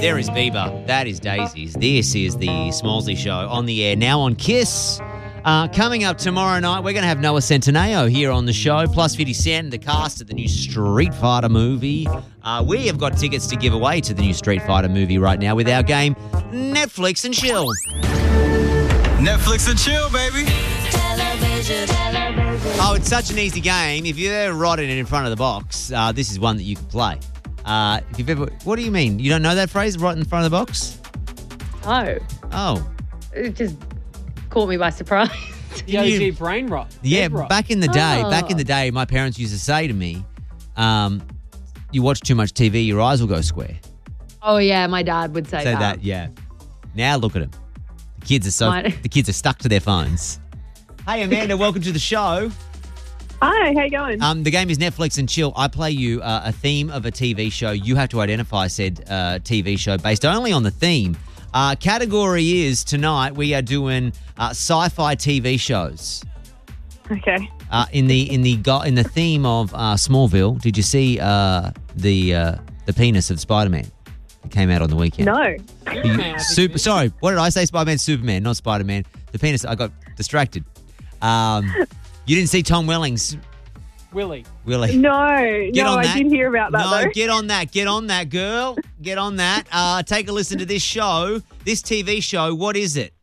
There is Bieber. That is Daisies. This is the Smallsy Show on the air now on Kiss. Coming up tomorrow night, we're going to have Noah Centineo here on the show, plus 50 Cent, the cast of the new Street Fighter movie. We have got tickets to give away to the new Street Fighter movie right now with our game, Netflix and Chill. Netflix and chill, baby. Oh, it's such an easy game. If you're there writing it in front of the box, this is one that you can play. If you've ever, what do you mean? You don't know that phrase, right in front of the box? Oh. Oh. It just caught me by surprise. The OG brain rot. Yeah, Head rot. back in the day, my parents used to say to me, you watch too much TV, your eyes will go square. Oh, yeah, my dad would say that. Yeah. Now look at them. The kids are stuck to their phones. Hey, Amanda, welcome to the show. Hi, how you going? The game is Netflix and Chill. I play you a theme of a TV show. You have to identify said TV show based only on the theme. Category is tonight we are doing sci-fi TV shows. Okay. In the theme of Smallville, did you see the penis of Spider-Man? It came out on the weekend. No. Sorry, what did I say? Spider-Man, Superman, not Spider-Man. The penis. I got distracted. You didn't see Tom Welling's Willie. No, I did hear about that though. Get on that, girl. Get on that. Take a listen to this show, this TV show. What is it?